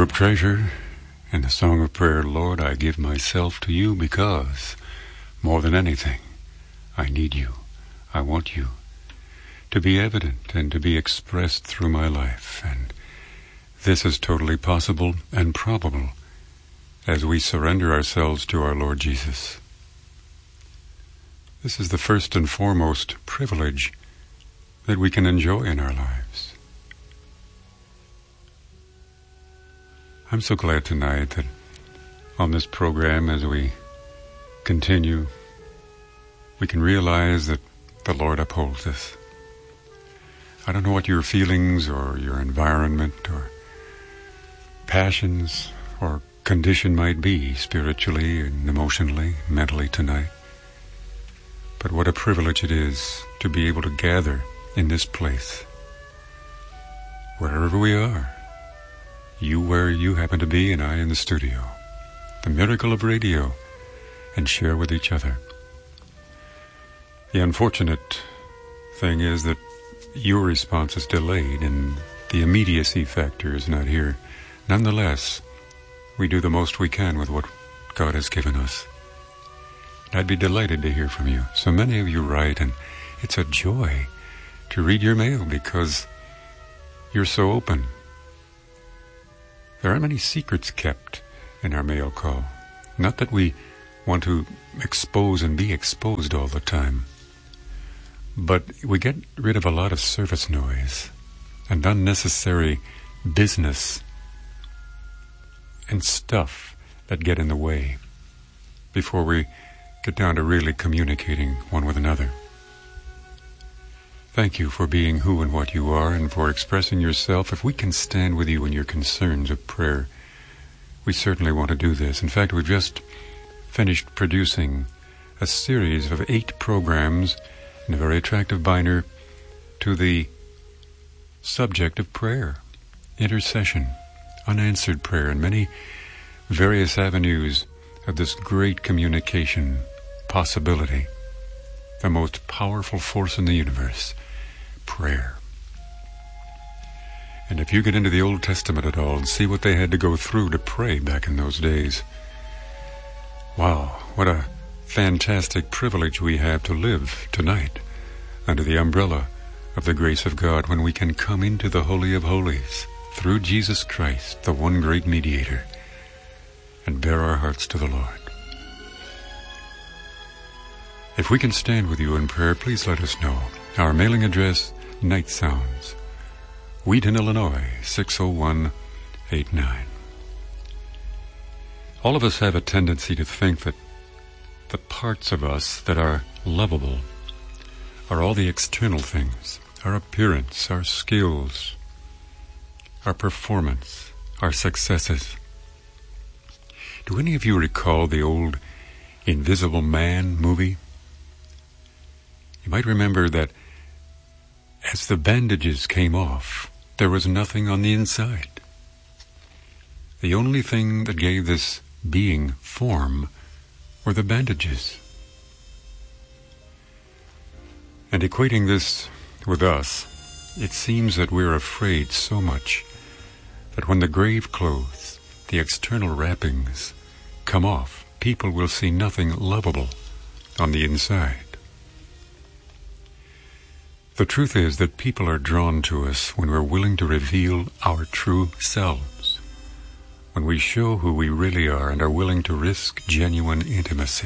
Group Treasure and the Song of Prayer, Lord, I give myself to you because, more than anything, I need you. I want you to be evident and to be expressed through my life. And this is totally possible and probable as we surrender ourselves to our Lord Jesus. This is the first and foremost privilege that we can enjoy in our lives. I'm so glad tonight that on this program, as we continue, we can realize that the Lord upholds us. I don't know what your feelings or your environment or passions or condition might be spiritually and emotionally, mentally tonight. But what a privilege it is to be able to gather in this place, wherever we are. You where you happen to be and I in the studio. The miracle of radio, and share with each other. The unfortunate thing is that your response is delayed and the immediacy factor is not here. Nonetheless, we do the most we can with what God has given us. I'd be delighted to hear from you. So many of you write, and it's a joy to read your mail because you're so open. There aren't many secrets kept in our mail call. Not that we want to expose and be exposed all the time, but we get rid of a lot of service noise and unnecessary business and stuff that get in the way before we get down to really communicating one with another. Thank you for being who and what you are and for expressing yourself. If we can stand with you in your concerns of prayer, we certainly want to do this. In fact, we've just finished producing a series of 8 programs in a very attractive binder to the subject of prayer, intercession, unanswered prayer, and many various avenues of this great communication possibility, the most powerful force in the universe, prayer. And if you get into the Old Testament at all and see what they had to go through to pray back in those days, wow, what a fantastic privilege we have to live tonight under the umbrella of the grace of God when we can come into the Holy of Holies through Jesus Christ, the one great mediator, and bare our hearts to the Lord. If we can stand with you in prayer, please let us know. Our mailing address, Night Sounds, Wheaton, Illinois, 60189. All of us have a tendency to think that the parts of us that are lovable are all the external things, our appearance, our skills, our performance, our successes. Do any of you recall the old Invisible Man movie? You might remember that as the bandages came off, there was nothing on the inside. The only thing that gave this being form were the bandages. And equating this with us, it seems that we're afraid so much that when the grave clothes, the external wrappings, come off, people will see nothing lovable on the inside. The truth is that people are drawn to us when we're willing to reveal our true selves, when we show who we really are and are willing to risk genuine intimacy.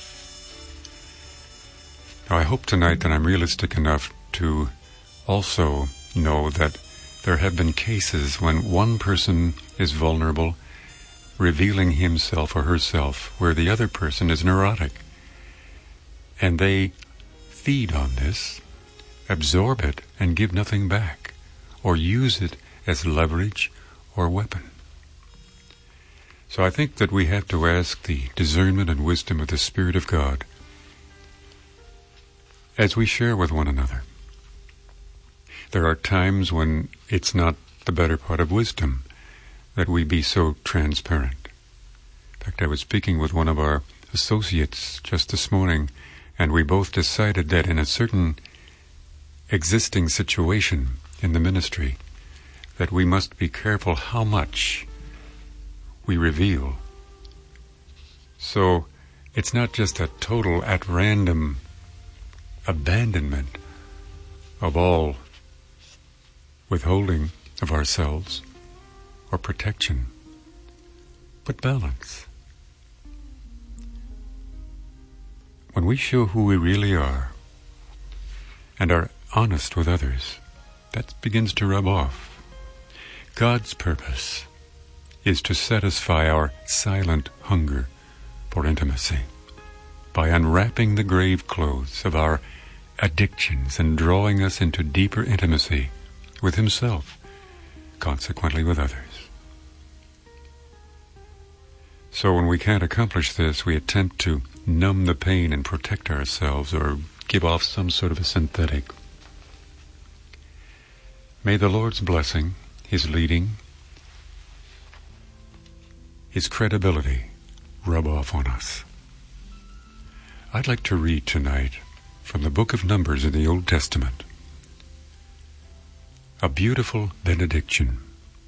Now, I hope tonight that I'm realistic enough to also know that there have been cases when one person is vulnerable, revealing himself or herself, where the other person is neurotic. And they feed on this, absorb it, and give nothing back, or use it as leverage or weapon. So I think that we have to ask the discernment and wisdom of the Spirit of God as we share with one another. There are times when it's not the better part of wisdom that we be so transparent. In fact, I was speaking with one of our associates just this morning, and we both decided that in a certain existing situation in the ministry, that we must be careful how much we reveal. So it's not just a total at random abandonment of all withholding of ourselves or protection, but balance. When we show who we really are and are honest with others, that begins to rub off. God's purpose is to satisfy our silent hunger for intimacy by unwrapping the grave clothes of our addictions and drawing us into deeper intimacy with Himself, consequently with others. So when we can't accomplish this, we attempt to numb the pain and protect ourselves or give off some sort of a synthetic. May the Lord's blessing, His leading, His credibility rub off on us. I'd like to read tonight from the book of Numbers in the Old Testament, a beautiful benediction.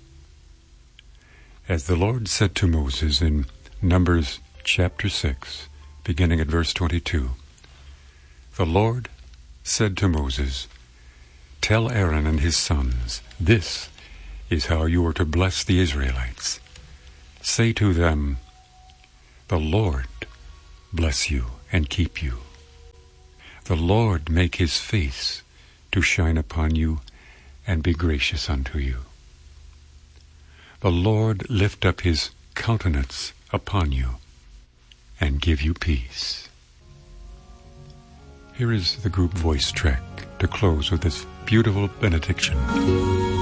As the Lord said to Moses in Numbers chapter 6, beginning at verse 22, the Lord said to Moses, "Tell Aaron and his sons, this is how you are to bless the Israelites. Say to them, the Lord bless you and keep you. The Lord make His face to shine upon you and be gracious unto you. The Lord lift up His countenance upon you and give you peace." Here is the group voice track to close with this beautiful benediction.